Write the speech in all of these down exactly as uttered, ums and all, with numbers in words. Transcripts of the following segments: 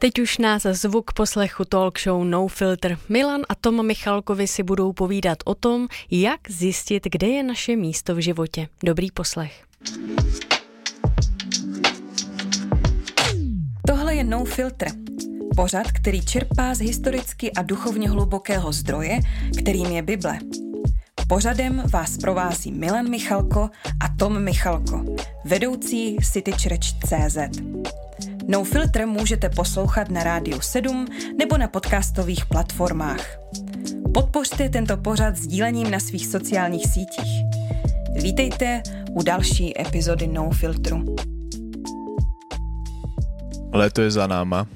Teď už nás zvu k poslechu talk show No Filter. Milan a Tom Michalkovi si budou povídat o tom, jak zjistit, kde je naše místo v životě. Dobrý poslech. Tohle je No Filter. Pořad, který čerpá z historicky a duchovně hlubokého zdroje, kterým je Bible. Pořadem vás provází Milan Michalko a Tom Michalko, vedoucí City Church tečka cé zet. No Filter můžete poslouchat na Rádiu sedm nebo na podcastových platformách. Podpořte tento pořad sdílením na svých sociálních sítích. Vítejte u další epizody No Filtru. Léto je za náma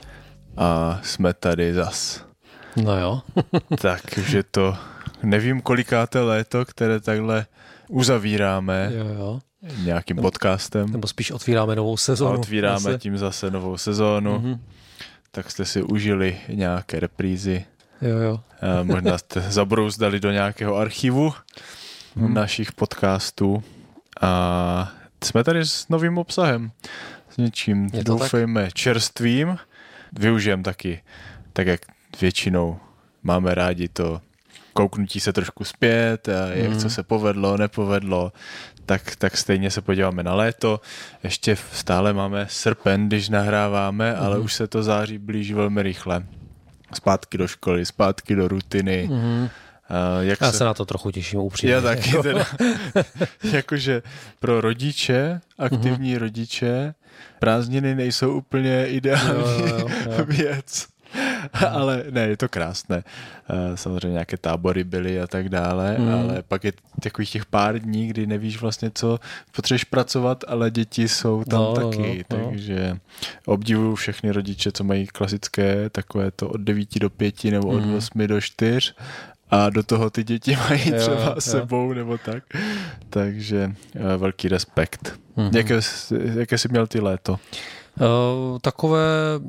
a jsme tady zas. No jo. Takže to nevím kolikáté léto, které takhle uzavíráme jo, jo. nějakým nebo, podcastem. Nebo spíš otvíráme novou sezónu. A otvíráme zase. tím zase novou sezónu. Mm-hmm. Tak jste si užili nějaké reprízy. Jo, jo. A možná jste zabrouzdali do nějakého archivu mm. našich podcastů. A jsme tady s novým obsahem. S něčím, doufejme, tak? čerstvým. Využijem taky, tak jak většinou máme rádi to kouknutí se trošku zpět, a jak mm. co se povedlo, nepovedlo, tak, tak stejně se podíváme na léto. Ještě stále máme srpen, když nahráváme, mm. ale už se to září blíží velmi rychle. Zpátky do školy, zpátky do rutiny. Mm. Uh, jak Já se... se na to trochu těším upřímně. Já taky teda. Jakože pro rodiče, aktivní mm. rodiče, prázdniny nejsou úplně ideální jo, jo, jo. věc. Ale ne, je to krásné. Samozřejmě nějaké tábory byly a tak dále, mm. ale pak je takových těch pár dní, kdy nevíš vlastně, co potřebuješ pracovat, ale děti jsou tam no, taky, no, no. takže obdivuju všechny rodiče, co mají klasické takové to od devíti do pěti nebo od mm. osmi do čtyř a do toho ty děti mají jo, třeba jo. sebou nebo tak. Takže velký respekt. Mm-hmm. Jaké, jaké jsi měl ty léto? Uh, takové,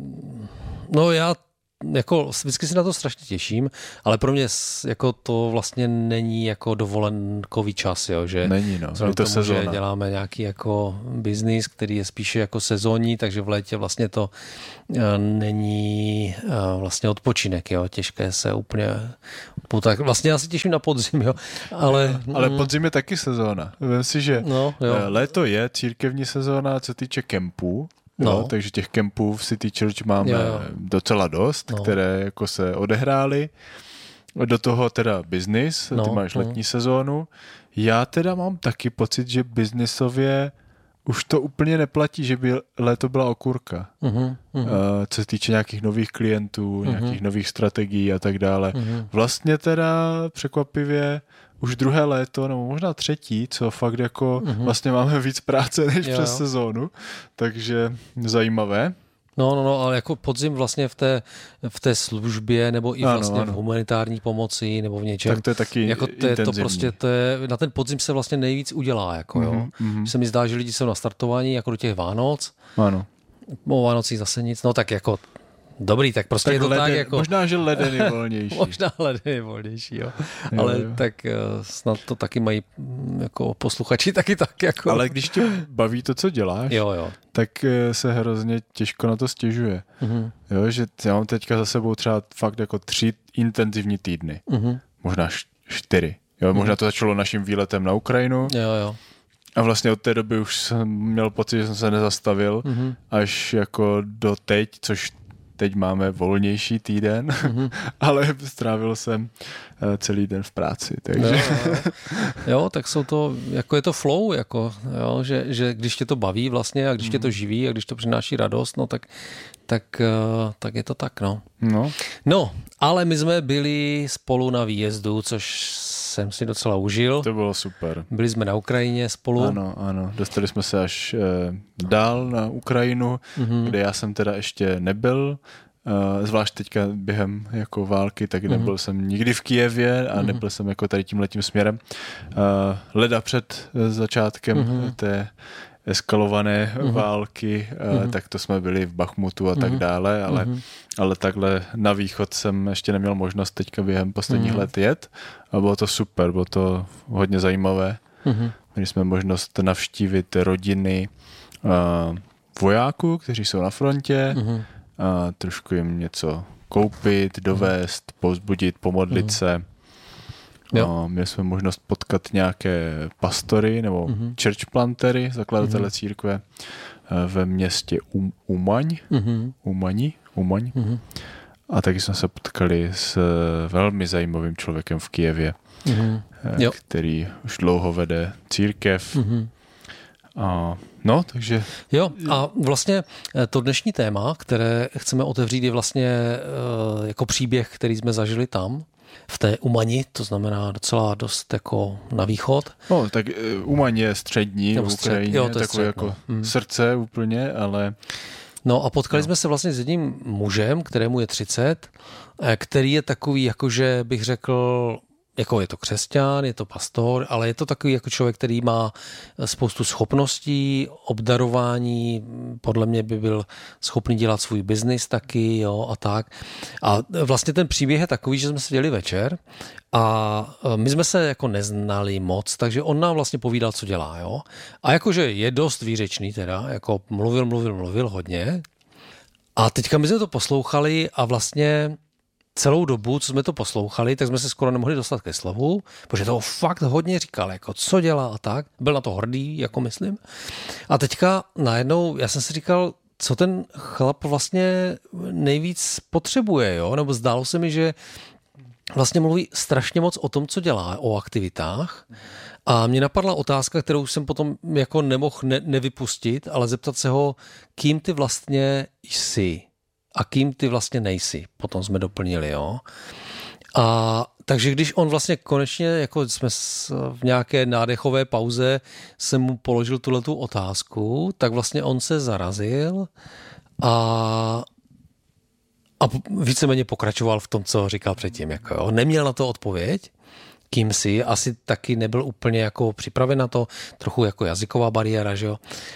no já jako vždycky si na to strašně těším, ale pro mě jako to vlastně není jako dovolenkový čas, jo, že není, no. Je to tomu, sezóna. Že děláme nějaký jako biznis, který je spíše jako sezónní, takže v létě vlastně to není vlastně odpočinek, jo, těžké se úplně tak vlastně já se těším na podzim, jo, ale... Ale podzim je taky sezóna. Vem si, že no, léto je církevní sezóna, co týče kempů. No. Jo, takže těch kempů v City Church máme jo, jo. docela dost, no. které jako se odehrály. Do toho teda business, no, ty máš no. letní sezónu. Já teda mám taky pocit, že businessově už to úplně neplatí, že by léto byla okurka. Uh-huh, uh-huh. Uh, co se týče nějakých nových klientů, uh-huh. nějakých nových strategií a tak dále. Uh-huh. Vlastně teda překvapivě už druhé léto, nebo možná třetí, co fakt jako uh-huh. vlastně máme víc práce než jo, přes jo. sezónu, takže zajímavé. No, no, no, ale jako podzim vlastně v té, v té službě, nebo i ano, vlastně ano. v humanitární pomoci, nebo v něčem. Tak to je taky jako to, je to prostě, to je, na ten podzim se vlastně nejvíc udělá, jako jo. Mm-hmm. Se mi zdá, že lidi jsou nastartovaní jako do těch Vánoc. Ano. O Vánocích zase nic, no tak jako dobrý, tak prostě tak je to leden, tak jako... Možná, že leden je volnější. možná leden je volnější, jo. jo Ale jo. tak snad to taky mají jako posluchači taky tak jako... Ale když tě baví to, co děláš, jo, jo. tak se hrozně těžko na to stěžuje. Mm-hmm. Jo, že já mám teďka za sebou třeba fakt jako tři intenzivní týdny. Mm-hmm. Možná čtyři. Jo, mm-hmm. Možná to začalo naším výletem na Ukrajinu. Jo, jo. A vlastně od té doby už jsem měl pocit, že jsem se nezastavil, mm-hmm. až jako do teď, což teď máme volnější týden, mm-hmm. ale strávil jsem celý den v práci. Takže... Jo, jo. jo, tak jsou to, jako je to flow, jako, jo, že, že když tě to baví vlastně a když mm. tě to živí a když to přináší radost, no tak, tak, tak je to tak, no. no. No, ale my jsme byli spolu na výjezdu, což jsem si docela užil. To bylo super. Byli jsme na Ukrajině spolu. Ano, ano. Dostali jsme se až eh, dál na Ukrajinu, mm-hmm. kde já jsem teda ještě nebyl. Uh, zvlášť teďka během jako války, tak mm-hmm. nebyl jsem nikdy v Kyjevě a mm-hmm. nebyl jsem jako tady tímhletím směrem. Uh, leda před začátkem mm-hmm. té eskalované mm-hmm. války, uh, mm-hmm. tak to jsme byli v Bachmutu a mm-hmm. tak dále, ale, mm-hmm. ale takhle na východ jsem ještě neměl možnost teďka během posledních mm-hmm. let jet a bylo to super, bylo to hodně zajímavé. Mm-hmm. Měli jsme možnost navštívit rodiny uh, vojáků, kteří jsou na frontě, mm-hmm. a trošku jim něco koupit, dovést, povzbudit, pomodlit mm. se. A měli jsme možnost potkat nějaké pastory nebo mm. church plantery, zakladatele mm. církve ve městě um, Umaň. Mm. Umaní? Umaň. Mm. A taky jsme se potkali s velmi zajímavým člověkem v Kyjevě, mm. který už dlouho vede církev. Mm. A no, takže... Jo, a vlastně to dnešní téma, které chceme otevřít, je vlastně jako příběh, který jsme zažili tam, v té Umani, to znamená docela dost jako na východ. No, tak Umaň je střední v Ukrajině, jo, to je takové střed, jako no. hmm. srdce úplně, ale... No a potkali no. jsme se vlastně s jedním mužem, kterému je třicet, který je takový, jakože bych řekl, jako je to křesťan, je to pastor, ale je to takový jako člověk, který má spoustu schopností, obdarování, podle mě by byl schopný dělat svůj biznis taky, jo, a tak. A vlastně ten příběh je takový, že jsme seděli večer a my jsme se jako neznali moc, takže on nám vlastně povídal, co dělá, jo. A jakože je dost výřečný teda, jako mluvil, mluvil, mluvil hodně. A teďka my jsme to poslouchali a vlastně celou dobu, co jsme to poslouchali, tak jsme se skoro nemohli dostat ke slovu, protože toho fakt hodně říkal, jako co dělá a tak. Byl na to hrdý, jako myslím. A teďka najednou, já jsem si říkal, co ten chlap vlastně nejvíc potřebuje, jo? Nebo zdálo se mi, že vlastně mluví strašně moc o tom, co dělá, o aktivitách. A mě napadla otázka, kterou jsem potom jako nemohl ne- nevypustit, ale zeptat se ho, kým ty vlastně jsi. A kým ty vlastně nejsi. Potom jsme doplnili, jo. A takže když on vlastně konečně, jako jsme v nějaké nádechové pauze, jsem mu položil tuhletu otázku, tak vlastně on se zarazil a, a víceméně pokračoval v tom, co říkal předtím. Jako jo. Neměl na to odpověď, kým si, asi taky nebyl úplně jako připraven na to, trochu jako jazyková bariéra, že jo.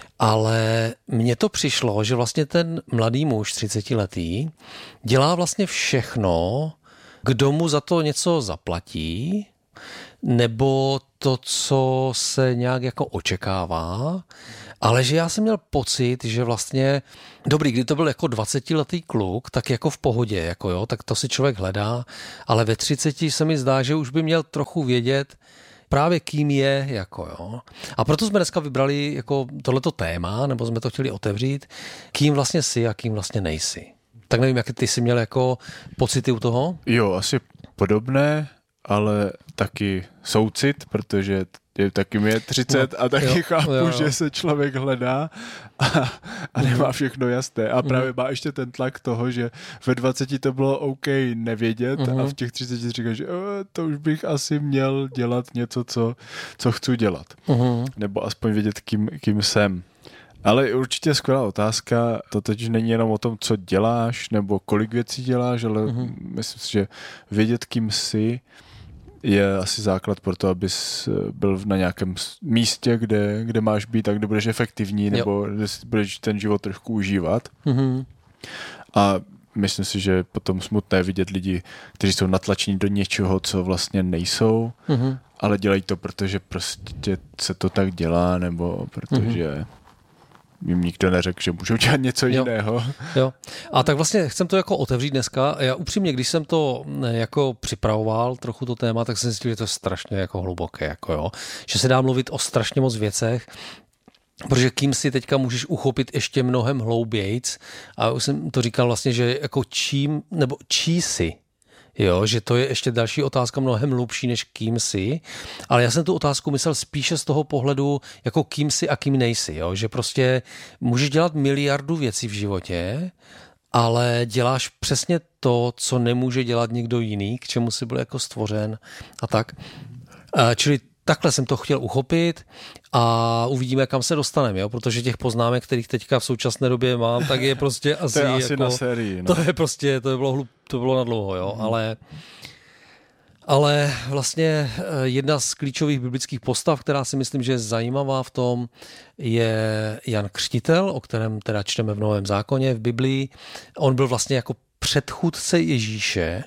Ale mně to přišlo, že vlastně ten mladý muž, třicetiletý, dělá vlastně všechno, kdo mu za to něco zaplatí, nebo to, co se nějak jako očekává, ale že já jsem měl pocit, že vlastně, dobrý, kdy to byl jako dvacetiletý kluk, tak jako v pohodě, jako jo, tak to si člověk hledá, ale ve třiceti se mi zdá, že už by měl trochu vědět právě kým je, jako jo. A proto jsme dneska vybrali jako tohleto téma, nebo jsme to chtěli otevřít, kým vlastně jsi a kým vlastně nejsi. Tak nevím, jak ty jsi měl jako pocity u toho? Jo, asi podobné, ale taky soucit, protože je, taky mi je třicet a taky jo, chápu, jo, jo. že se člověk hledá a, a nemá všechno jasné. A právě má ještě ten tlak toho, že ve dvaceti to bylo OK nevědět uh-huh. a v těch třiceti říká, že to už bych asi měl dělat něco, co, co chci dělat. Uh-huh. Nebo aspoň vědět, kým, kým jsem. Ale určitě skvělá otázka. To totiž není jenom o tom, co děláš nebo kolik věcí děláš, ale uh-huh. myslím si, že vědět, kým jsi, je asi základ pro to, abys byl na nějakém místě, kde, kde máš být a kde budeš efektivní, nebo kde si budeš ten život trošku užívat. Mm-hmm. A myslím si, že je potom smutné vidět lidi, kteří jsou natlačení do něčeho, co vlastně nejsou, mm-hmm. ale dělají to, protože prostě se to tak dělá, nebo protože... Mm-hmm. jim nikdo neřekl, že můžou dělat něco jo. jiného. Jo. A tak vlastně chcem to jako otevřít dneska. Já upřímně, když jsem to jako připravoval trochu to téma, tak jsem si říkal, že to je strašně jako hluboké, jako jo. Že se dá mluvit o strašně moc věcech, protože kým si teďka můžeš uchopit ještě mnohem hloubějc. A už jsem to říkal vlastně, že jako čím, nebo čí si. Jo, že to je ještě další otázka mnohem hlubší než kým jsi, ale já jsem tu otázku myslel spíše z toho pohledu jako kým jsi a kým nejsi, jo? Že prostě můžeš dělat miliardu věcí v životě, ale děláš přesně to, co nemůže dělat někdo jiný, k čemu jsi byl jako stvořen a tak. Čili takhle jsem to chtěl uchopit a uvidíme, kam se dostaneme, jo? Protože těch poznámek, kterých teďka v současné době mám, tak je prostě asi, to je asi jako, na sérii. No. To je prostě, to by bylo, hlup, to bylo na dlouho, jo, mm. ale, ale vlastně jedna z klíčových biblických postav, která si myslím, že je zajímavá v tom, je Jan Křtitel, o kterém teda čteme v Novém zákoně, v Biblii. On byl vlastně jako předchůdce Ježíše.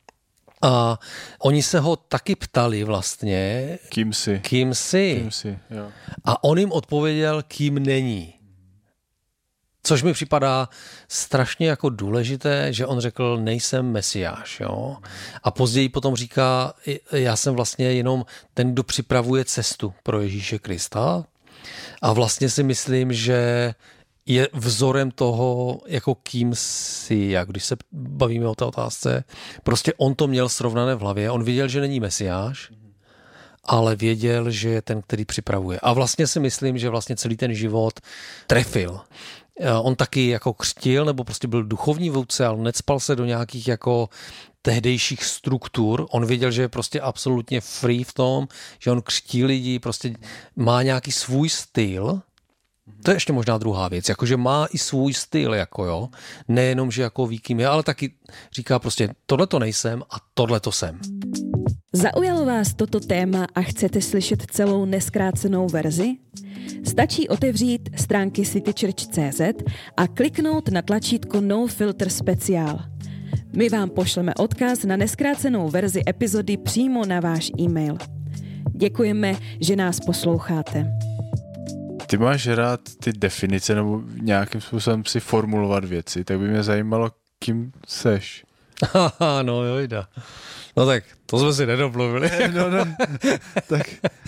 A oni se ho taky ptali vlastně, kým jsi. Kým jsi. Kým jsi, jo. A on jim odpověděl, kým není. Což mi připadá strašně jako důležité, že on řekl, nejsem mesiáš. Jo? A později potom říká, já jsem vlastně jenom ten, kdo připravuje cestu pro Ježíše Krista. A vlastně si myslím, že je vzorem toho, jako kým si, jak když se bavíme o té otázce, prostě on to měl srovnané v hlavě. On věděl, že není mesiáš, ale věděl, že je ten, který připravuje. A vlastně si myslím, že vlastně celý ten život trefil. On taky jako křtil, nebo prostě byl duchovní vůdce, ale necpal se do nějakých jako tehdejších struktur. On věděl, že je prostě absolutně free v tom, že on křtí lidi, prostě má nějaký svůj styl. To je ještě možná druhá věc, jakože má i svůj styl, jako jo. Nejenom, že jako ví, kým je, ale taky říká prostě, tohle to nejsem a tohle to jsem. Zaujalo vás toto téma a chcete slyšet celou nezkrácenou verzi? Stačí otevřít stránky citychurch tečka cé zet a kliknout na tlačítko No Filter Speciál. My vám pošleme odkaz na nezkrácenou verzi epizody přímo na váš e-mail. Děkujeme, že nás posloucháte. Ty máš rád ty definice nebo nějakým způsobem si formulovat věci, tak by mě zajímalo, kým seš. No jo, jde. No tak, to jsme si nedomluvili. No, no, tak...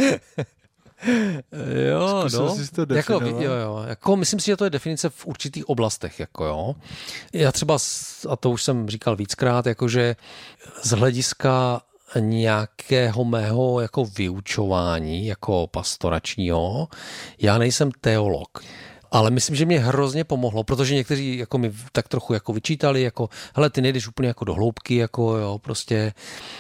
Jo, Zkusil no. jsi to definovat? Jako, jo, jo. Jako, myslím si, že to je definice v určitých oblastech. Jako, jo. Já třeba, a to už jsem říkal víckrát, jakože z hlediska nějakého mého jako vyučování, jako pastoračního, já nejsem teolog. Ale myslím, že mě hrozně pomohlo, protože někteří jako mi tak trochu jako vyčítali, jako hele, ty nejdeš úplně jako do hloubky, jako jo, prostě,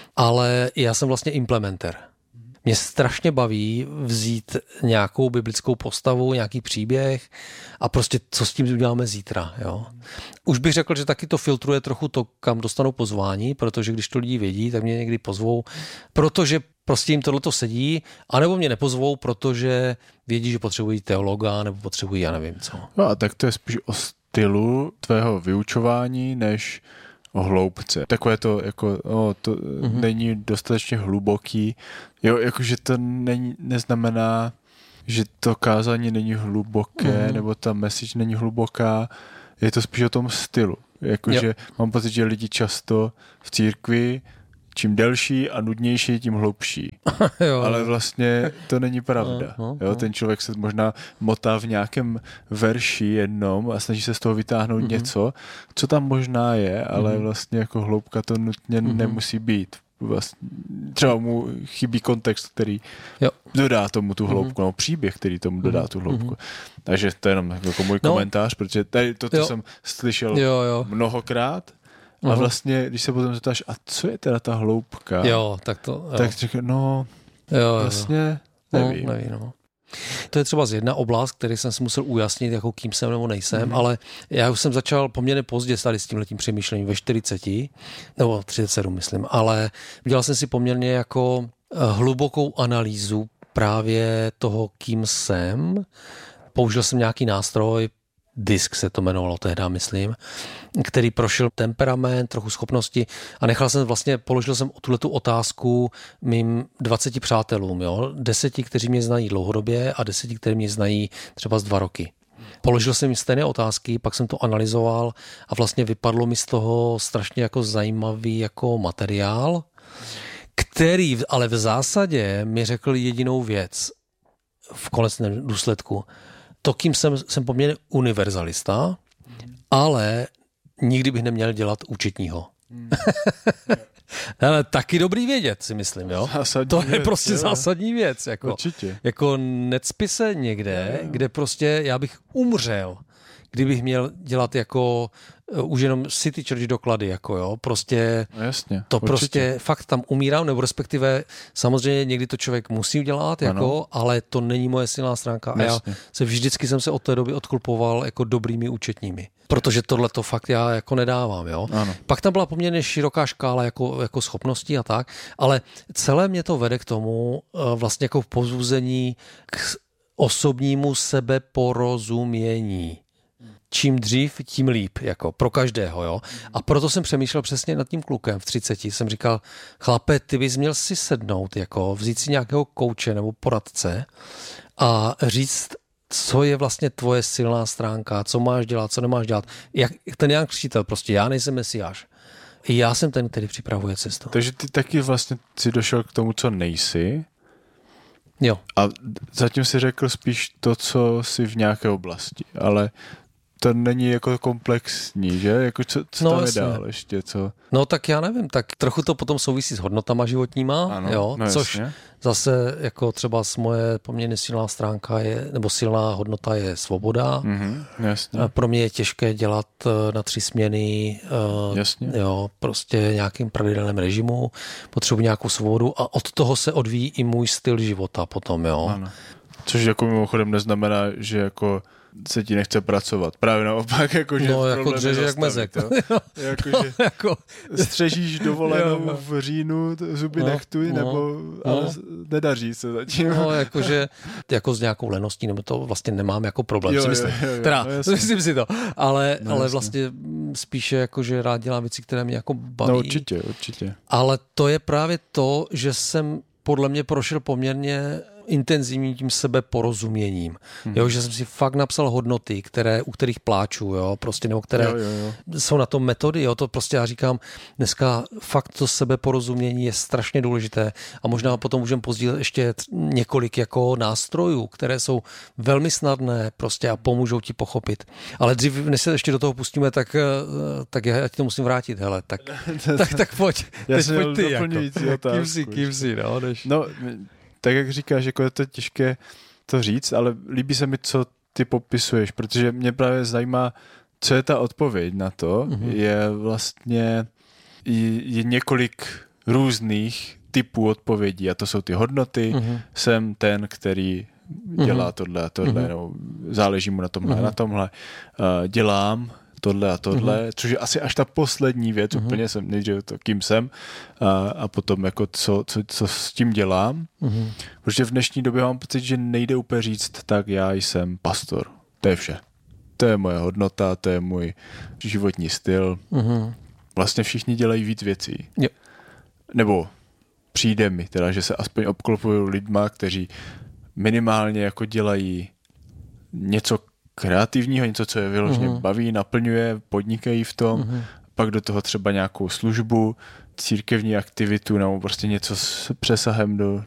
ale já jsem vlastně implementer. Mě strašně baví vzít nějakou biblickou postavu, nějaký příběh a prostě co s tím uděláme zítra. Jo? Už bych řekl, že taky to filtruje trochu to, kam dostanou pozvání, protože když to lidi vědí, tak mě někdy pozvou, protože prostě jim tohleto sedí, anebo mě nepozvou, protože vědí, že potřebují teologa nebo potřebují, já nevím co. No a tak to je spíš o stylu tvého vyučování, než o hloubce. Takové to, jako, o, to mm-hmm. není dostatečně hluboký. Jo, jakože to není, neznamená, že to kázání není hluboké, mm-hmm. nebo ta message není hluboká. Je to spíš o tom stylu. Jakože mám pocit, že lidi často v církvi čím delší a nudnější, tím hlubší. jo. Ale vlastně to není pravda. No, no, jo, ten člověk se možná motá v nějakém verši jednom a snaží se z toho vytáhnout mm-hmm. něco, co tam možná je, ale mm-hmm. vlastně jako hloubka to nutně mm-hmm. nemusí být. Vlastně, třeba mu chybí kontext, který jo. dodá tomu tu hloubku, mm-hmm. no příběh, který tomu dodá mm-hmm. tu hloubku. Mm-hmm. Takže to je jenom jako můj no. komentář, protože tady to, co jsem slyšel jo, jo. mnohokrát, a vlastně, když se potom zeptáš, a co je teda ta hloubka? Jo, tak to... Jo. Tak říkám, no, jo, vlastně jo. nevím. No, nevím no. To je třeba z jedna oblast, který jsem si musel ujasnit, jako kým jsem nebo nejsem, mm. ale já už jsem začal poměrně pozdě tady s tímhletím přemýšlením ve čtyřiceti, nebo třicet sedm myslím, ale udělal jsem si poměrně jako hlubokou analýzu právě toho, kým jsem. Použil jsem nějaký nástroj, disk se to jmenovalo tehdy, myslím, který prošel temperament, trochu schopnosti a nechal jsem vlastně, položil jsem tuhletu otázku mým dvaceti přátelům, jo? deseti, kteří mě znají dlouhodobě a deseti, kteří mě znají třeba z dva roky. Položil jsem jim stejné otázky, pak jsem to analyzoval a vlastně vypadlo mi z toho strašně jako zajímavý jako materiál, který ale v zásadě mi řekl jedinou věc v konečném důsledku. To, kým jsem, jsem poměrně univerzalista, ale nikdy bych neměl dělat účetního. Hmm. Ale taky dobrý vědět, si myslím, jo? Zásadní to je věc, prostě jo. zásadní věc. Jako, Určitě. Jako necpi se někde, jo. kde prostě já bych umřel, kdybych měl dělat jako uh, už jenom City Church doklady, jako jo, prostě no jasně, to určitě. prostě fakt tam umírám, nebo respektive samozřejmě někdy to člověk musí udělat, jako, ale to není moje silná stránka a já se vždycky jsem se od té doby odklupoval jako dobrými účetními, protože tohle to fakt já jako nedávám, jo. Ano. Pak tam byla poměrně široká škála jako, jako schopností a tak, ale celé mě to vede k tomu uh, vlastně jako pozbuzení k osobnímu sebeporozumění. Čím dřív, tím líp, jako pro každého, jo. A proto jsem přemýšlel přesně nad tím klukem v třiceti. Jsem říkal, chlape, ty bys měl si sednout, jako vzít si nějakého kouče nebo poradce a říct co je vlastně tvoje silná stránka, co máš dělat, co nemáš dělat. Jak ten Jan Křtitel, prostě já nejsem mesiáš. Já jsem ten, který připravuje cestu. Takže ty taky vlastně si došel k tomu, co nejsi. Jo. A zatím si řekl spíš to, co jsi v nějaké oblasti, ale to není jako komplexní, že? Jako co, co no, tam jasně. je dál ještě, co? No tak já nevím, tak trochu to potom souvisí s hodnotama životníma, ano, jo, no což jasně. Zase jako třeba moje poměrně silná stránka je, nebo silná hodnota je svoboda. Mm-hmm, jasně. Pro mě je těžké dělat na tři směny, jasně. jo, prostě nějakým pravidelném režimu, potřebuji nějakou svobodu a od toho se odvíjí i můj styl života potom, jo. Ano. Což jako mimochodem neznamená, že jako se ti nechce pracovat. Právě naopak, jako, že no, jako dřeže jak mezek. jako, no, že jako... střežíš dovolenou no, v říjnu, zuby no, nechtuj, no, nebo ale no. nedaří se zatím. No, jakože jako s nějakou leností, nebo to vlastně nemám jako problém, jo, si myslím. Jo, jo, teda, no, myslím si to. Ale, no, ale vlastně spíše jako, že rád dělám věci, které mě jako baví. No určitě, určitě. Ale to je právě to, že jsem podle mě prošel poměrně intenzivním tím sebeporozuměním. Hmm. Jo, že jsem si fakt napsal hodnoty, které, u kterých pláču, jo, prostě, nebo které jo, jo, jo. jsou na to metody, jo, to prostě já říkám, dneska fakt to sebeporozumění je strašně důležité a možná potom můžeme pozdílet ještě několik jako nástrojů, které jsou velmi snadné prostě a pomůžou ti pochopit. Ale dřív, než se ještě do toho pustíme, tak, tak já ti to musím vrátit, hele, tak, tak, tak pojď, já teď pojď ty, jako, otázku, kým si, kým si, no, než... no, tak jak říkáš, jako je to těžké to říct, ale líbí se mi, co ty popisuješ, protože mě právě zajímá, co je ta odpověď na to. Mm-hmm. Je vlastně je několik různých typů odpovědí a to jsou ty hodnoty. Mm-hmm. Jsem ten, který dělá mm-hmm. tohle a tohle, mm-hmm. no, záleží mu na tomhle mm-hmm. na tomhle. Uh, dělám tohle a tohle, mm-hmm. což je asi až ta poslední věc, mm-hmm. úplně jsem nejdřív to, kým jsem a, a potom jako co, co, co s tím dělám. Mm-hmm. Protože v dnešní době mám pocit, že nejde úplně říct, tak já jsem pastor. To je vše. To je moje hodnota, to je můj životní styl. Mm-hmm. Vlastně všichni dělají víc věcí. Jo. Nebo přijde mi teda, že se aspoň obklopují lidma, kteří minimálně jako dělají něco kreativního, něco, co je vyloženě uh-huh. baví, naplňuje, podnikají v tom, uh-huh. pak do toho třeba nějakou službu, církevní aktivitu nebo prostě něco s přesahem do